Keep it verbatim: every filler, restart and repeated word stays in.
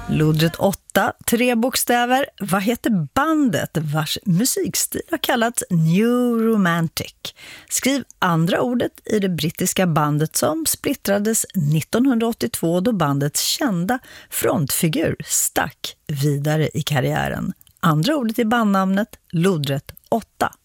Lodret åtta, tre bokstäver. Vad heter bandet vars musikstil har kallats New Romantic? Skriv andra ordet i det brittiska bandet som splittrades nittonhundraåttiotvå då bandets kända frontfigur stack vidare i karriären. Andra ordet i bandnamnet Lodret åtta.